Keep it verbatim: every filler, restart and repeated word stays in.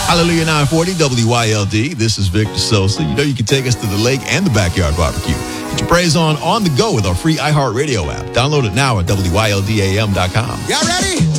Hallelujah nine forty W Y L D. This is Victor Sosa. You know you can take us to the lake and the backyard barbecue. Get your praise on on the go with our free iHeartRadio app. Download it now at W Y L D A M dot com. Y'all ready?